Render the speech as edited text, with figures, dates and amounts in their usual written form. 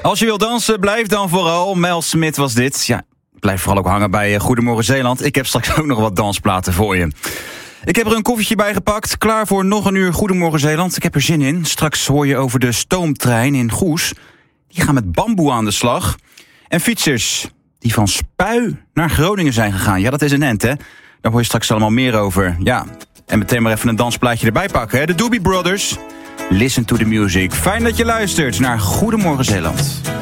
Als je wilt dansen, blijf dan vooral. Mel Smith was dit. Ja, blijf vooral ook hangen bij Goedemorgen Zeeland. Ik heb straks ook nog wat dansplaten voor je. Ik heb er een koffietje bij gepakt. Klaar voor nog een uur Goedemorgen Zeeland. Ik heb er zin in. Straks hoor je over de stoomtrein in Goes. Die gaan met bamboe aan de slag. En fietsers die van Spui naar Groningen zijn gegaan. Ja, dat is een end, hè? Daar hoor je straks allemaal meer over. Ja, en meteen maar even een dansplaatje erbij pakken, hè? De Doobie Brothers. Listen to the music. Fijn dat je luistert naar Goedemorgen Zeeland.